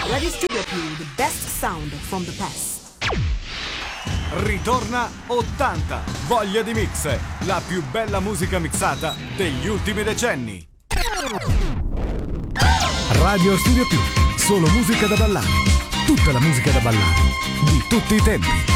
Radio Studio Più, the best sound from the past. Ritorna 80, voglia di mix, la più bella musica mixata degli ultimi decenni. Radio Studio Più, solo musica da ballare, tutta la musica da ballare, di tutti i tempi.